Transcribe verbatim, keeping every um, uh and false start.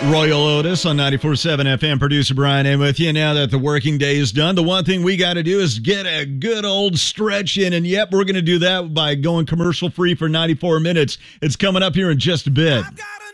Royal Otis on ninety-four point seven F M. Producer Brian in with you. Now that the working day is done, the one thing we got to do is get a good old stretch in. And yep, we're going to do that by going commercial free for ninety-four minutes. It's coming up here in just a bit.